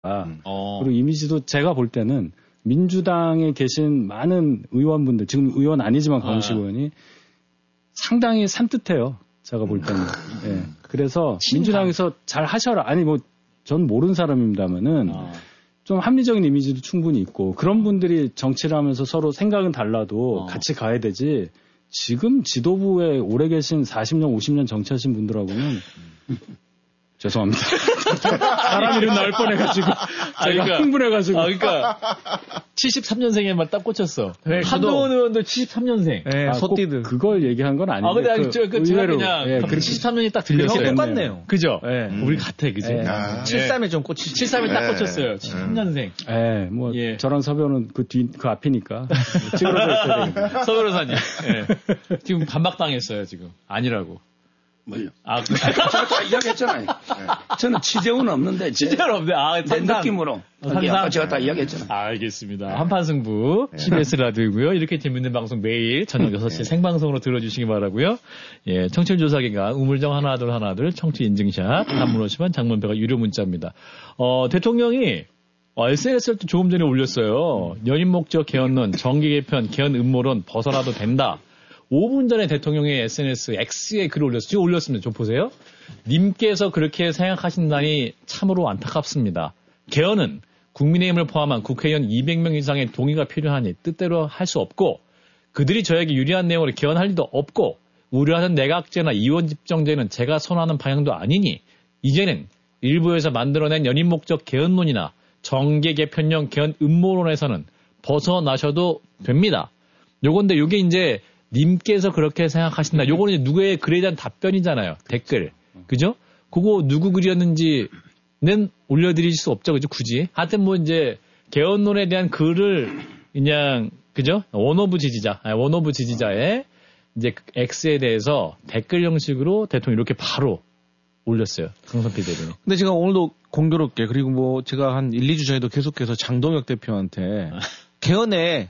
그리고 이미지도 제가 볼 때는 민주당에 계신 많은 의원분들, 지금 의원 아니지만 강훈식 의원이 상당히 산뜻해요. 제가 볼 때는. 예. 그래서 민주당에서 잘 하셔라. 아니 뭐 전 모르는 사람입니다만은 좀 합리적인 이미지도 충분히 있고 그런 분들이 정치를 하면서 서로 생각은 달라도 같이 가야 되지. 지금 지도부에 오래 계신 40년, 50년 정치하신 분들하고는 죄송합니다. 사람 이름 나올 뻔해가지고 제가 흥분해가지고. 그러니까 73년생에만 딱 꽂혔어. 네, 한동훈 의원도 73년생. 네, 소띠드. 그걸 얘기한 건 아닌데. 근데 제가 그냥 73년이 딱 들렸어요. 똑같네요. 그죠? 네. 우리 같아, 그죠? 73에 좀 꽂히죠. 73에 딱 꽂혔어요. 73년생. 예, 뭐 저랑 서변은 그 앞이니까 찌그러져 있어야 되겠네. 서 변호사님. 네. 지금 반박당했어요, 지금. 아니라고. 뭐요? 제가 다 이야기했잖아요. 저는 취재원 없는데. 취재원 없는데. 내 느낌으로. 제가 다 이야기했잖아요. 알겠습니다. 한판승부, CBS 라디오고요. 이렇게 재밌는 방송 매일 저녁 6시 생방송으로 들어주시기 바라고요. 예, 청취율 조사 기간 우물정 하나둘 청취 인증샷 단문 50원 장문배가 유료 문자입니다. 대통령이 SNS를 또 조금 전에 올렸어요. 연임 목적 개헌론, 정기 개편, 개헌 음모론 벗어나도 된다. 5분 전에 대통령의 SNS X에 글을 올렸어요. 지금 올렸습니다. 좀 보세요. 님께서 그렇게 생각하신다니 참으로 안타깝습니다. 개헌은 국민의힘을 포함한 국회의원 200명 이상의 동의가 필요하니 뜻대로 할 수 없고 그들이 저에게 유리한 내용으로 개헌할 리도 없고 우려하는 내각제나 이원 집정제는 제가 선호하는 방향도 아니니 이제는 일부에서 만들어낸 연임 목적 개헌론이나 정계 개편형 개헌 음모론에서는 벗어나셔도 됩니다. 요건데 요게 이제 님께서 그렇게 생각하신다. 요거는 이제 누구의 글에 대한 답변이잖아요. 댓글. 그죠? 그거 누구 글이었는지는 올려드릴 수 없죠. 그죠? 굳이. 하여튼 뭐 이제 개헌론에 대한 글을 그냥, 그죠? 원오브 지지자의 이제 X에 대해서 댓글 형식으로 대통령 이렇게 바로 올렸어요. 강선 PD는. 근데 제가 오늘도 공교롭게 그리고 뭐 제가 한 1, 2주 전에도 계속해서 장동혁 대표한테 개헌에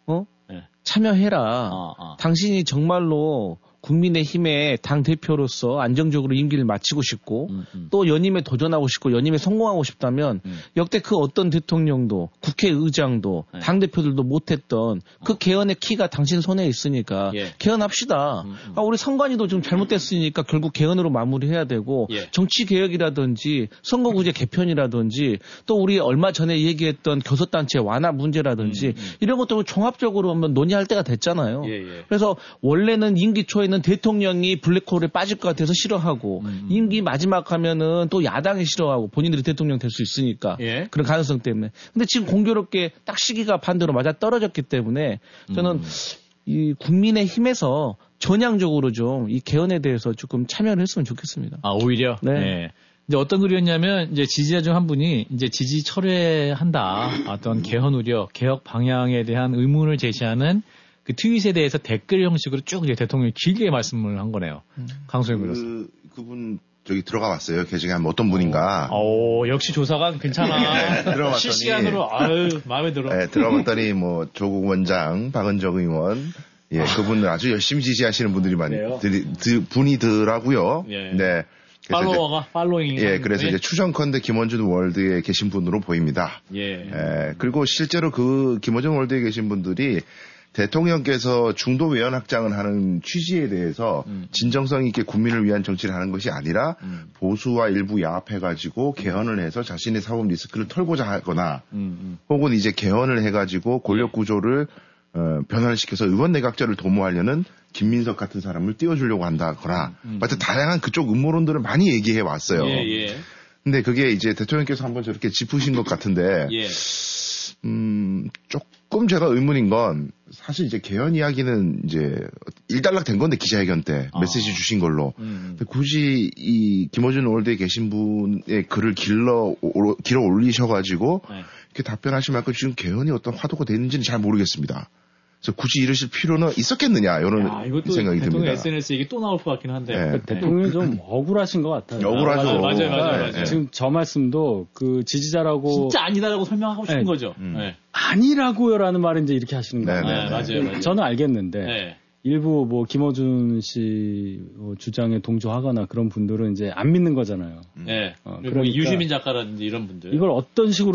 참여해라. 당신이 정말로 국민의힘의 당대표로서 안정적으로 임기를 마치고 싶고 또 연임에 도전하고 싶고 연임에 성공하고 싶다면 역대 그 어떤 대통령도 국회의장도 당대표들도 못했던 그 개헌의 키가 당신 손에 있으니까 개헌합시다. 우리 선관위도 좀 잘못됐으니까 결국 개헌으로 마무리해야 되고 정치개혁이라든지 선거구제 개편이라든지 또 우리 얼마 전에 얘기했던 교섭단체 완화 문제라든지 이런 것들을 종합적으로 한번 논의할 때가 됐잖아요. 그래서 원래는 임기 초에는 대통령이 블랙홀에 빠질 것 같아서 싫어하고 임기 마지막 하면은 또 야당이 싫어하고 본인들이 대통령 될 수 있으니까 그런 가능성 때문에. 근데 지금 공교롭게 딱 시기가 반대로 맞아 떨어졌기 때문에 저는 이 국민의힘에서 전향적으로 좀 이 개헌에 대해서 조금 참여를 했으면 좋겠습니다. 오히려? 네. 이제 어떤 글이었냐면, 이제 지지자 중 한 분이 이제 지지 철회한다. 어떤 개헌 우려, 개혁 방향에 대한 의문을 제시하는 그 트윗에 대해서 댓글 형식으로 쭉 이제 대통령이 길게 말씀을 한 거네요. 강소영 변호사. 그분 저기 들어가 봤어요. 계정에 어떤 분인가. 역시 조사관 괜찮아. 들어봤더니 실시간으로 마음에 들어. 네, 들어봤더니 뭐 조국 원장, 박은정 의원, 그분들 아주 열심히 지지하시는 분들이 분이더라고요. 네. 팔로잉. 그래서 이제 추정컨대 김원준 월드에 계신 분으로 보입니다. 그리고 실제로 그 김원준 월드에 계신 분들이 대통령께서 중도 외연 확장을 하는 취지에 대해서 진정성 있게 국민을 위한 정치를 하는 것이 아니라 보수와 일부 야합해가지고 개헌을 해서 자신의 사법 리스크를 털고자 하거나 혹은 이제 개헌을 해가지고 권력 구조를 변화를 시켜서 의원 내각제를 도모하려는 김민석 같은 사람을 띄워주려고 한다거나 하여튼 다양한 그쪽 음모론들을 많이 얘기해 왔어요. 근데 그게 이제 대통령께서 한번 저렇게 짚으신 것 같은데 조금 제가 의문인 건 사실 이제 개헌 이야기는 이제 일단락 된 건데 기자회견 때 메시지 주신 걸로 근데 굳이 이 김어준 월드에 계신 분의 글을 길어 올리셔가지고 이렇게 답변하실 만큼 지금 개헌이 어떤 화두가 되는지는 잘 모르겠습니다. 그래서 굳이 이러실 필요는 있었겠느냐 이런 생각이 듭니다. 대통령 SNS 얘기 또 나올 것 같긴 한데 대통령이 좀 억울하신 것 같아요. 억울하죠. 맞아요. 지금 저 말씀도 그 지지자라고 진짜 아니다라고 설명하고 싶은 거죠. 아니라고요라는 말을 이제 이렇게 하시는 거예요. 맞아요. 저는 알겠는데 일부 뭐 김어준 씨 주장에 동조하거나 그런 분들은 이제 안 믿는 거잖아요. 네. 그리고 유시민 작가라든지 이런 분들. 이걸 어떤 식으로